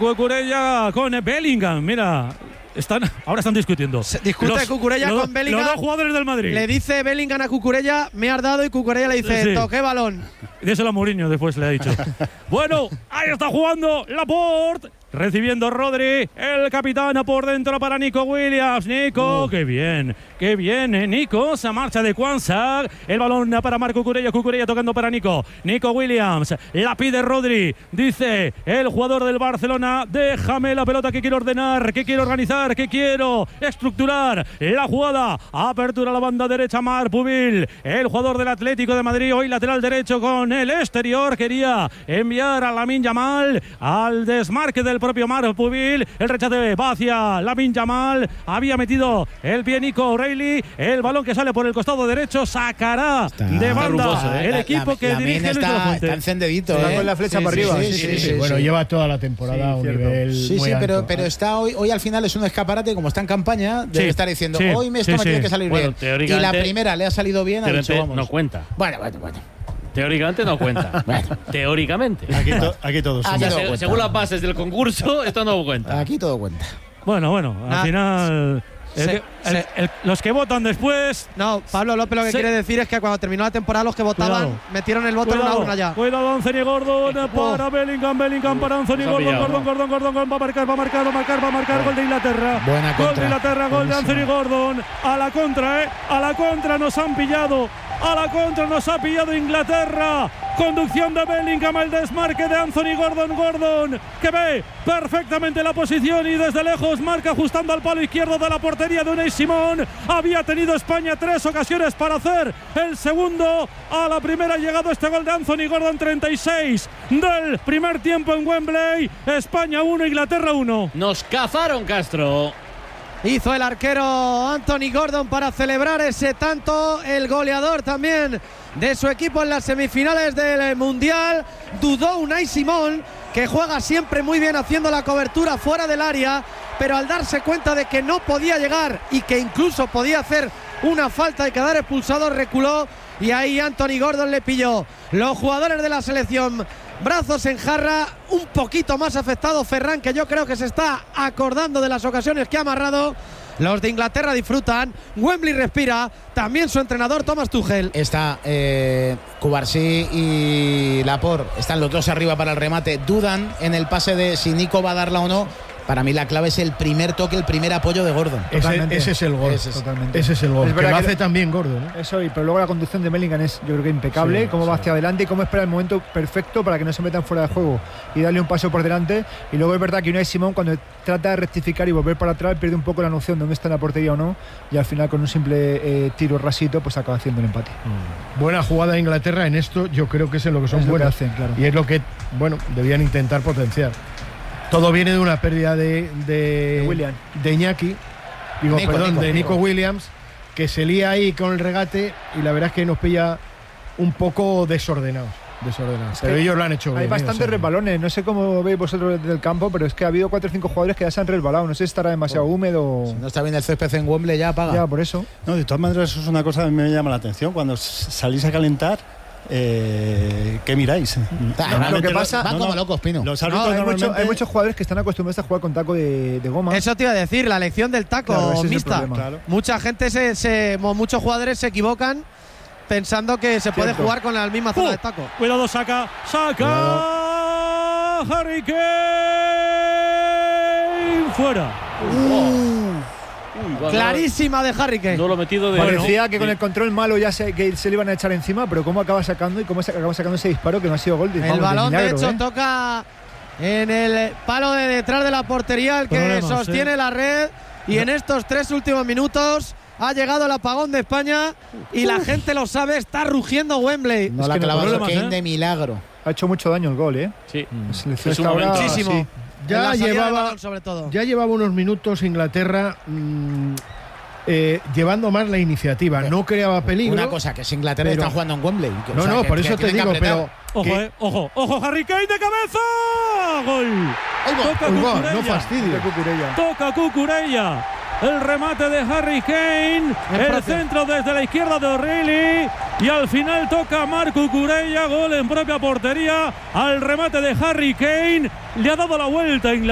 Cucurella con Bellingham. Mira, ahora están discutiendo. Discute Cucurella con Bellingham. Los dos jugadores del Madrid. Le dice Bellingham a Cucurella, me has dado, y Cucurella le dice, Sí. toqué balón. Díselo a Mourinho, después le ha dicho. Bueno, ahí está jugando Laporte. Recibiendo Rodri, el capitán por dentro para Nico Williams. Nico, qué bien, Nico. Se marcha de Kwanzaa. El balón para Marco Cucurella. Cucurella tocando para Nico. Nico Williams, la pide Rodri. Dice el jugador del Barcelona, déjame la pelota que quiero ordenar, que quiero organizar, que quiero estructurar la jugada. Apertura a la banda derecha, Marc Pubil, el jugador del Atlético de Madrid, hoy lateral derecho con el exterior. Quería enviar a Lamine Yamal al desmarque del propio Marc Pubil. El rechace va hacia Lamine Yamal. Había metido el pie Nico O'Reilly. El balón que sale por el costado derecho sacará de banda rugoso, el equipo que dirige Luis de la Fuente. Está encendidito, Está con la flecha para arriba. Sí. Bueno, lleva toda la temporada a un nivel muy alto. pero está hoy al final es un escaparate, como está en campaña, debe estar diciendo, hoy esto me tiene que salir bien. Y la primera le ha salido bien, ha dicho, vamos. No cuenta. Bueno. Teóricamente no cuenta. Teóricamente. Aquí todos. Según las bases del concurso, esto no cuenta. Aquí todo cuenta. Bueno, al final… los que votan después… No, Pablo López lo que quiere decir es que cuando terminó la temporada los que votaban metieron el voto en una urna ya. Cuidado, Anthony Gordon para Bellingham para Anthony Gordon, va a marcar gol de Inglaterra. Buena contra. Gol de Inglaterra, gol de Anthony Gordon. A la contra nos han pillado. A la contra nos ha pillado Inglaterra. Conducción de Bellingham, el desmarque de Anthony Gordon, que ve perfectamente la posición y desde lejos marca ajustando al palo izquierdo de la portería de Unai Simón. Había tenido España 3 ocasiones para hacer el segundo. A la primera ha llegado este gol de Anthony Gordon, 36 del primer tiempo en Wembley. España 1, Inglaterra 1. Nos cazaron, Castro. Hizo el arquero Anthony Gordon para celebrar ese tanto. El goleador también de su equipo en las semifinales del Mundial. Dudó Unai Simón, que juega siempre muy bien haciendo la cobertura fuera del área, pero al darse cuenta de que no podía llegar y que incluso podía hacer una falta y quedar expulsado, reculó, y ahí Anthony Gordon le pilló. Los jugadores de la selección, brazos en jarra, un poquito más afectado Ferran, que yo creo que se está acordando de las ocasiones que ha amarrado. Los de Inglaterra disfrutan, Wembley respira, también su entrenador Thomas Tuchel. Está Cubarsí y Laporte, están los dos arriba para el remate, dudan en el pase de si Nico va a darla o no. Para mí la clave es el primer toque, el primer apoyo de Gordon. Ese es el gol. Totalmente. Ese es el gol. Es que lo verdad hace también Gordon, ¿eh? Eso, pero luego la conducción de Bellingham es, yo creo que impecable. Cómo va hacia adelante y cómo espera el momento perfecto para que no se metan fuera de juego y darle un paso por delante. Y luego es verdad que Unai Simón, cuando trata de rectificar y volver para atrás, pierde un poco la noción de dónde está en la portería o no. Y al final, con un simple tiro rasito, pues acaba haciendo el empate. Buena jugada de Inglaterra en esto, yo creo que es en lo que son buenos. Hacen, claro. Y es lo que, debían intentar potenciar. Todo viene de una pérdida de Iñaki, de Nico Williams, que se lía ahí con el regate y la verdad es que nos pilla un poco desordenados. Pero ellos lo han hecho bien. Hay bastantes resbalones, no sé cómo veis vosotros desde el campo, pero es que ha habido 4 o 5 jugadores que ya se han resbalado. No sé si estará demasiado húmedo. Si no está bien el césped en Wembley, ya apaga. Ya, por eso. No, de todas maneras, eso es una cosa que me llama la atención. Cuando salís a calentar, ¿qué miráis? Lo que pasa, van como locos, Pino. Los árbitros hay muchos jugadores que están acostumbrados a jugar con taco de goma. Eso te iba a decir, la elección del taco mixta. Mucha gente, muchos jugadores se equivocan pensando que se puede jugar con la misma zona de taco. Cuidado, saca Harry Kane, fuera. Clarísima de Harry Kane. No lo metido de… Parecía que con el control malo ya que se le iban a echar encima, pero cómo acaba sacando y cómo acaba sacando ese disparo que no ha sido gol. El balón de hecho toca en el palo de detrás de la portería, el que sostiene la red, y en estos 3 últimos minutos ha llegado el apagón de España y la gente lo sabe, está rugiendo Wembley. No la ha clavado Kane de milagro. Ha hecho mucho daño el gol, ¿eh? Sí. Es un momento. Muchísimo. Sí. Ya llevaba, sobre todo. Ya llevaba unos minutos Inglaterra llevando más la iniciativa. No creaba peligro. Una cosa, que es Inglaterra está jugando en Wembley. Por eso te digo, pero… Ojo, Harry Kane de cabeza. Gol. Toca Cucurella. No fastidio. Toca Cucurella. El remate de Harry Kane, el centro desde la izquierda de O'Reilly, y al final toca Marc Cucurella, gol en propia portería al remate de Harry Kane. Le ha dado la vuelta a Inglaterra.